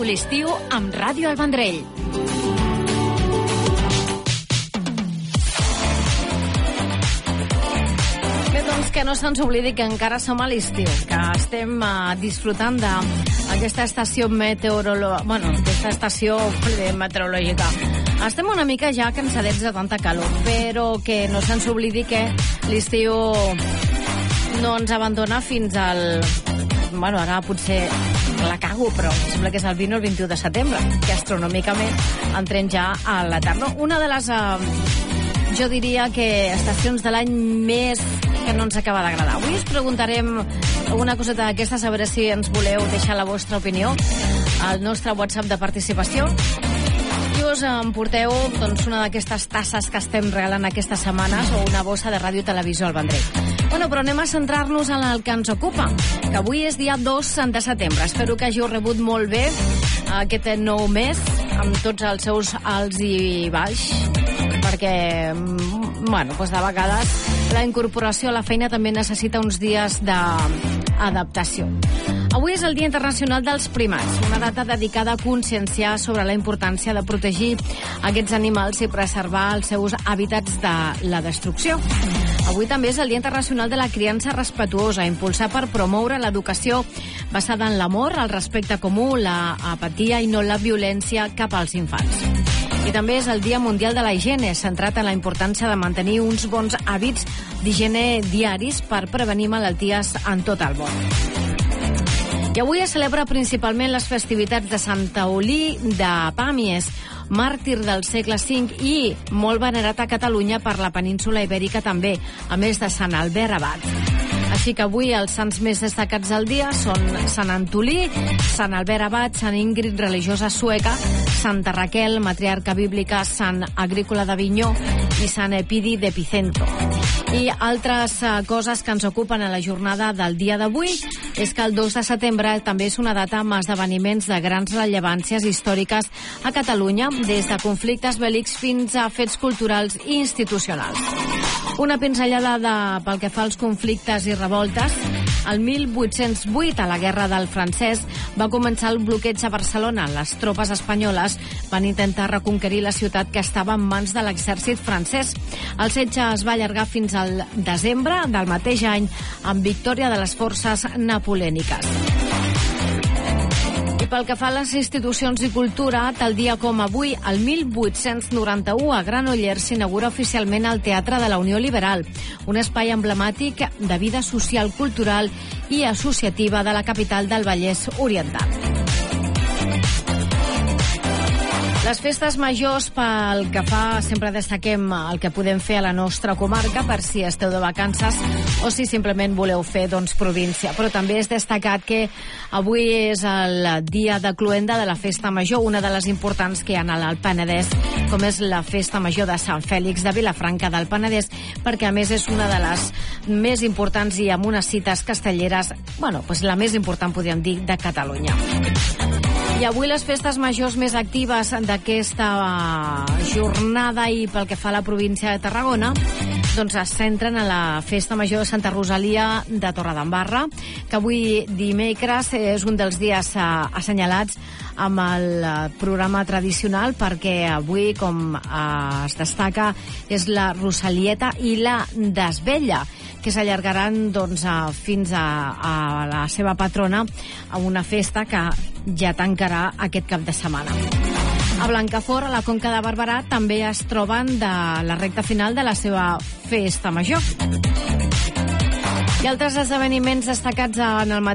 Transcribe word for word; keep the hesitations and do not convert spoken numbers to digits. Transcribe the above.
l'estiu amb Ràdio El Vendrell. Bé, doncs que no se'ns oblidi que encara som a l'estiu, que estem uh, disfrutant d'aquesta estació meteorològica, bueno, aquesta estació meteorològica. Estem una mica ja cansadets de tanta calor, però que no se'ns oblidi que l'estiu no ens abandona fins al... Bueno, ara potser la cago, però sembla que és el vint o el vint-i-u de setembre, que astronòmicament entrem ja a la tarda. Una de les, eh, jo diria que estacions de l'any més que no ens acaba d'agradar. Avui us preguntarem alguna coseta d'aquestes, a veure si ens voleu deixar la vostra opinió al nostre WhatsApp de participació. I us emporteu doncs, una d'aquestes tasses que estem regalant aquestes setmanes o una bossa de Ràdio Televisió al Vendrell. Bueno, però anem a centrar-nos en el que ens ocupa, que avui és dia dos de setembre. Espero que hàgiu rebut molt bé aquest nou mes, amb tots els seus alts i baix, perquè, bueno, doncs de vegades la incorporació a la feina també necessita uns dies d'adaptació. Avui és el Dia Internacional dels Primats, una data dedicada a conscienciar sobre la importància de protegir aquests animals i preservar els seus hàbitats de la destrucció. Avui també és el Dia Internacional de la Criança Respetuosa, impulsar per promoure l'educació basada en l'amor, el respecte comú, la apatia i no la violència cap als infants. I també és el Dia Mundial de la Higiene, centrat en la importància de mantenir uns bons hàbits d'higiene diaris per prevenir malalties en tot el món. I avui es celebra principalment les festivitats de Sant Eulí de Pàmies, màrtir del segle cinc i molt venerat a Catalunya per la península Ibèrica també, a més de Sant Albert Abat. Així que avui els sants més destacats del dia són Sant Antolí, Sant Albert Abat, Sant Ingrid, religiosa sueca, Santa Raquel, matriarca bíblica, Sant Agrícola d'Avinyó i Sant Epidi d'Epicento. I altres uh, coses que ens ocupen a la jornada del dia d'avui és que el dos de setembre també és una data amb esdeveniments de grans rellevàncies històriques a Catalunya, des de conflictes bèl·lics fins a fets culturals i institucionals. Una pinzellada de, pel que fa als conflictes i revoltes. El mil vuit-cents vuit, a la Guerra del Francès, va començar el bloqueig a Barcelona. Les tropes espanyoles van intentar reconquerir la ciutat que estava en mans de l'exèrcit francès. El setge es va allargar fins al desembre del mateix any, amb victòria de les forces napolèniques. I pel que fa a les institucions i cultura, tal dia com avui, el mil vuit-cents noranta-u, a Granollers s'inaugura oficialment el Teatre de la Unió Liberal, un espai emblemàtic de vida social, cultural i associativa de la capital del Vallès Oriental. Les festes majors, pel que fa, sempre destaquem el que podem fer a la nostra comarca per si esteu de vacances o si simplement voleu fer doncs, província. Però també és destacat que avui és el dia de cloenda de la festa major, una de les importants que hi ha al Penedès, com és la festa major de Sant Fèlix de Vilafranca del Penedès, perquè a més és una de les més importants i amb unes cites castelleres, bueno, doncs la més important, podríem dir, de Catalunya. I avui les festes majors més actives d'aquesta jornada i pel que fa a la província de Tarragona doncs es centren a la festa major de Santa Rosalia de Torredembarra, que avui dimecres és un dels dies assenyalats amb el programa tradicional, perquè avui, com es destaca, és la Rosalieta i la Desvella, que s'allargaran doncs, fins a, a la seva patrona, a una festa que ja tancarà aquest cap de setmana. A Blancafort, a la Conca de Barberà, també es troben de la recta final de la seva festa major. I altres esdeveniments destacats en el mateix